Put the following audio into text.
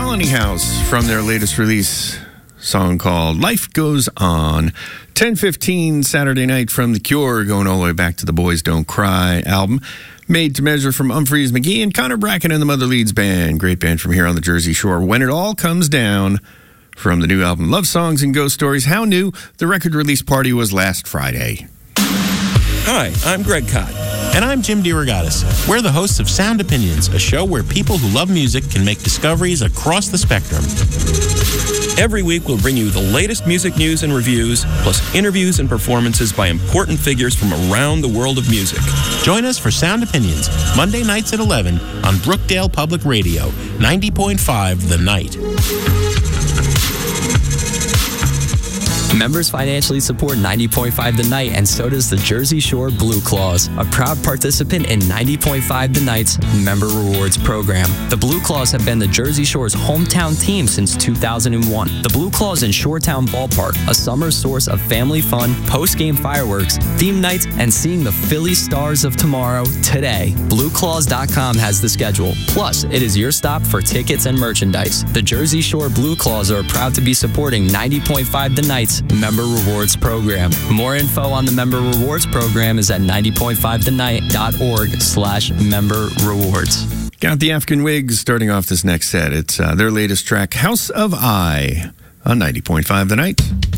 Felony House from their latest release, song called Life Goes On. 10:15 Saturday night from The Cure, going all the way back to the Boys Don't Cry album. Made to Measure from Humphreys McGee and Connor Bracken and the Mother Leeds Band. Great band from here on the Jersey Shore. When It All Comes Down from the new album Love Songs and Ghost Stories. How new? The record release party was last Friday. Hi, I'm Greg Kot. And I'm Jim DeRogatis. We're the hosts of Sound Opinions, a show where people who love music can make discoveries across the spectrum. Every week we'll bring you the latest music news and reviews, plus interviews and performances by important figures from around the world of music. Join us for Sound Opinions, Monday nights at 11 on Brookdale Public Radio, 90.5 The Night. Members financially support 90.5 The Night, and so does the Jersey Shore Blue Claws, a proud participant in 90.5 The Night's Member Rewards program. The Blue Claws have been the Jersey Shore's hometown team since 2001. The Blue Claws in Shoretown Ballpark, a summer source of family fun, post-game fireworks, theme nights, and seeing the Philly Stars of tomorrow today. BlueClaws.com has the schedule. Plus, it is your stop for tickets and merchandise. The Jersey Shore Blue Claws are proud to be supporting 90.5 The Night's Member Rewards program. More info on the Member Rewards program is at 90.5thenight.org/member rewards. Got the African Wigs starting off this next set. It's their latest track, House of I, on 90.5 The Night.